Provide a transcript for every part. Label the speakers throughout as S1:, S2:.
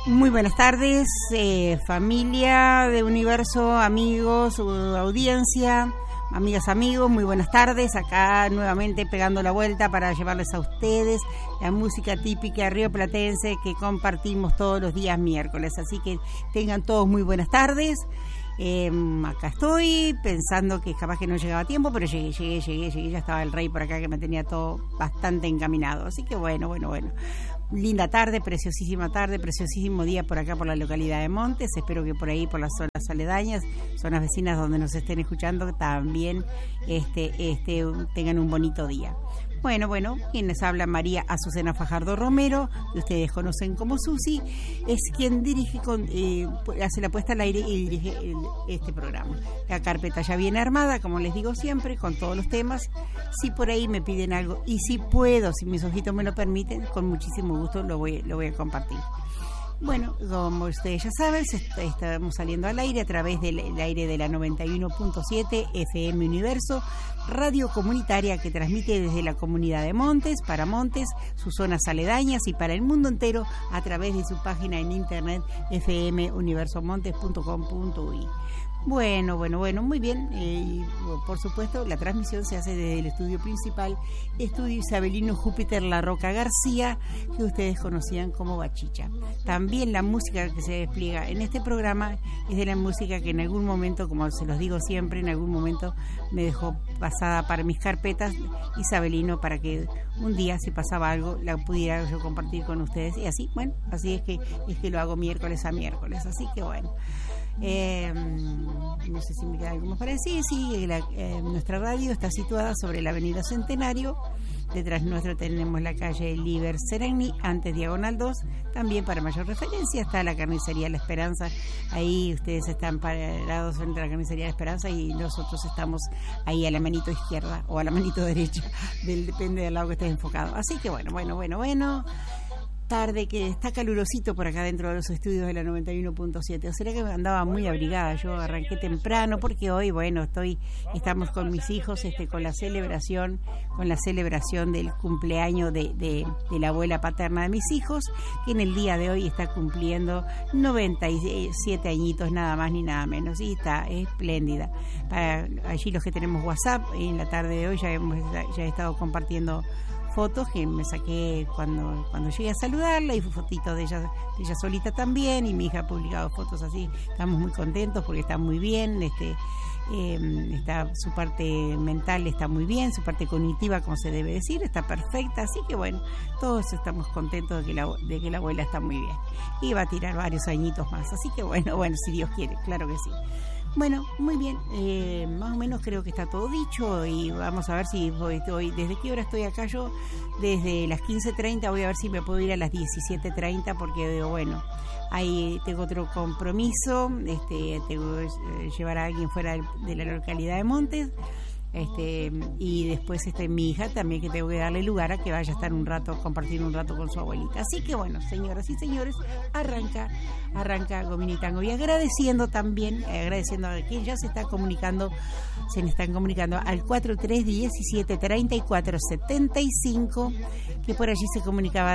S1: Muy buenas tardes, familia de Universo, amigos, audiencia, amigas, amigos, muy buenas tardes. Acá nuevamente pegando la vuelta para llevarles a ustedes la música típica rioplatense que compartimos todos los días miércoles. Así que tengan todos muy buenas tardes. Acá estoy pensando que capaz que no llegaba a tiempo, pero llegué, ya estaba el rey por acá que me tenía todo bastante encaminado. Así que bueno. Linda tarde, preciosísimo día por acá por la localidad de Montes. Espero que por ahí, por las zonas aledañas, zonas vecinas donde nos estén escuchando, también tengan un bonito día. Bueno, quienes habla María Azucena Fajardo Romero, que ustedes conocen como Susi, es quien dirige, hace la puesta al aire y dirige este programa. La carpeta ya viene armada, como les digo siempre, con todos los temas. Si por ahí me piden algo y si puedo, si mis ojitos me lo permiten, con muchísimo gusto lo voy a compartir. Bueno, como ustedes ya saben, estamos saliendo al aire a través del aire de la 91.7 FM Universo, radio comunitaria que transmite desde la comunidad de Montes, para Montes, sus zonas aledañas y para el mundo entero a través de su página en internet fmuniversomontes.com.uy. Bueno, muy bien. Por supuesto, la transmisión se hace desde el estudio principal, Estudio Isabelino Júpiter La Roca García, que ustedes conocían como Bachicha. También la música que se despliega en este programa es de la música que en algún momento, como se los digo siempre, en algún momento me dejó pasada para mis carpetas Isabelino, para que un día, si pasaba algo, la pudiera yo compartir con ustedes. Y así, así es que lo hago miércoles a miércoles. Así que bueno. No sé si me queda algo más para decir. Sí, nuestra radio está situada sobre la avenida Centenario. Detrás nuestro tenemos la calle Liber Sereni, antes diagonal 2. También, para mayor referencia, está la carnicería La Esperanza. Ahí ustedes están parados frente a la carnicería La Esperanza y nosotros estamos ahí a la manito izquierda o a la manito derecha, depende del lado que estés enfocado. Así que bueno. Tarde que está calurosito por acá dentro de los estudios de la 91.7. O será que me andaba muy abrigada. Yo arranqué temprano porque hoy, estamos con mis hijos con la celebración del cumpleaños de la abuela paterna de mis hijos, que en el día de hoy está cumpliendo 97 añitos, nada más ni nada menos, y está espléndida. Para allí los que tenemos WhatsApp, en la tarde de hoy ya he estado compartiendo fotos que me saqué cuando llegué a saludarla, y fotito de ella solita también, y mi hija ha publicado fotos así. Estamos muy contentos porque está muy bien, su parte mental está muy bien, su parte cognitiva, como se debe decir, está perfecta. Así que todos estamos contentos de que la abuela está muy bien y va a tirar varios añitos más. Así que bueno, si Dios quiere, claro que sí. Bueno, muy bien, más o menos creo que está todo dicho, y vamos a ver si ¿desde qué hora estoy acá yo? Desde las 15:30, voy a ver si me puedo ir a las 17:30, porque ahí tengo otro compromiso, tengo que llevar a alguien fuera de la localidad de Montes, y después mi hija también, que tengo que darle lugar a que vaya a estar compartir un rato con su abuelita. Así que señoras y señores, arranca Gominitango, y agradeciendo a quien ya se están comunicando al 4317-3475, que por allí se comunicaba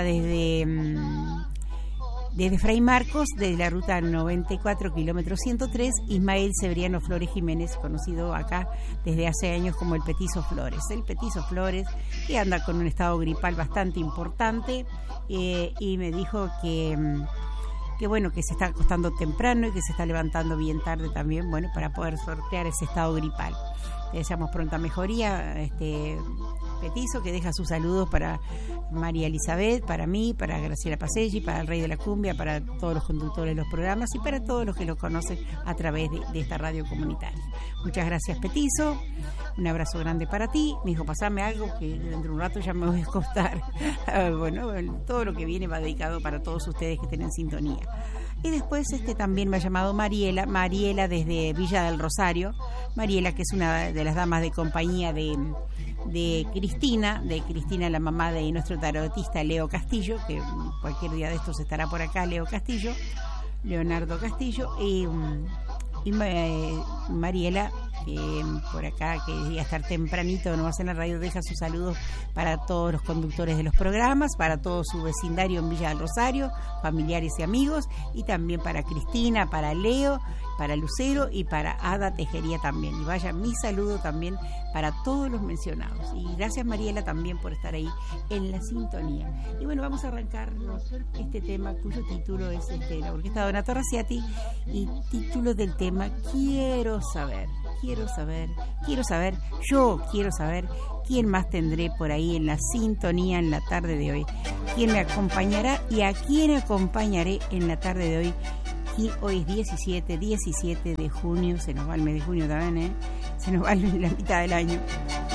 S1: desde Fray Marcos, de la ruta 94, kilómetro 103, Ismael Severiano Flores Jiménez, conocido acá desde hace años como el Petizo Flores. El Petizo Flores, que anda con un estado gripal bastante importante, y me dijo que se está acostando temprano y que se está levantando bien tarde también, para poder sortear ese estado gripal. Le deseamos pronta mejoría, Petizo, que deja sus saludos para María Elizabeth, para mí, para Graciela Paselli, para el Rey de la Cumbia, para todos los conductores de los programas y para todos los que lo conocen a través de esta radio comunitaria. Muchas gracias, Petizo. Un abrazo grande para ti. Me dijo, pasame algo, que dentro de un rato ya me voy a acostar. Todo lo que viene va dedicado para todos ustedes que tienen sintonía. Y después también me ha llamado Mariela desde Villa del Rosario. Mariela, que es una de las damas de compañía de Cristina, la mamá de nuestro tarotista Leo Castillo, que cualquier día de estos estará por acá, Leonardo Castillo, y Mariela que por acá, que iba a estar tempranito nomás en la radio, deja sus saludos para todos los conductores de los programas, para todo su vecindario en Villa del Rosario, familiares y amigos, y también para Cristina, para Leo, para Lucero y para Ada Tejería también. Y vaya mi saludo también para todos los mencionados. Y gracias, Mariela, también por estar ahí en la sintonía. Y bueno, vamos a arrancar este tema cuyo título es la orquesta de Donato Raciati, y título del tema Quiero saber quién más tendré por ahí en la sintonía en la tarde de hoy, quién me acompañará y a quién acompañaré en la tarde de hoy. Y hoy es 17 de junio, se nos va el mes de junio también, se nos va la mitad del año.